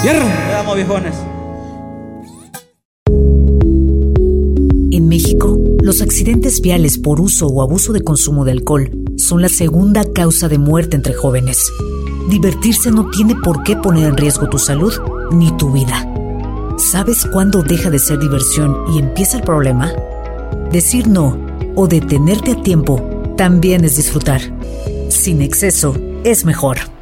¡Hierro! Vamos, viejones. En México, los accidentes viales por uso o abuso de consumo de alcohol son la segunda causa de muerte entre jóvenes. Divertirse no tiene por qué poner en riesgo tu salud ni tu vida. ¿Sabes cuándo deja de ser diversión y empieza el problema? Decir no o detenerte a tiempo también es disfrutar. Sin exceso es mejor.